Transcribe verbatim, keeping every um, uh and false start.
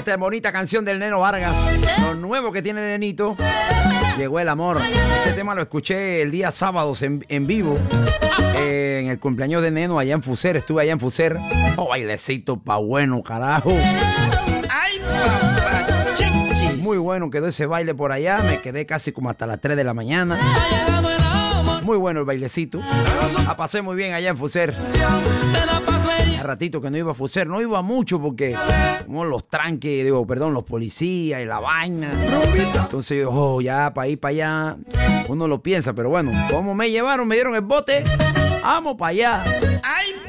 esta bonita canción del Neno Vargas. Lo nuevo que tiene Nenito. Llegó el amor. Este tema lo escuché el día sábado en, en vivo. Eh, en el cumpleaños de Neno allá en Fuser. Estuve allá en Fuser. Oh, bailecito pa' bueno, carajo. Ay, papá, chichi. Muy bueno quedó ese baile por allá. Me quedé casi como hasta las tres de la mañana. Muy bueno el bailecito. La pasé muy bien allá en Fuser. Hace ratito que no iba a Fuser. No iba mucho porque como los tranques, digo, perdón, los policías y la vaina. Entonces, oh, ya para ir para allá uno lo piensa. Pero bueno, como me llevaron, me dieron el bote. Vamos para allá. Ay,